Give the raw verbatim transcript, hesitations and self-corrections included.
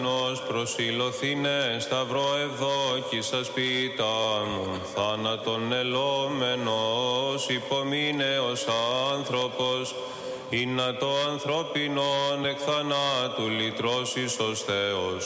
Προσιλωθήνε σταυρό ευδόκησα σπίτα, θάνατον ελόμενος υπομείνεος άνθρωπος, είναι το ανθρώπινον εκ θανάτου λυτρώσεις ως Θεός.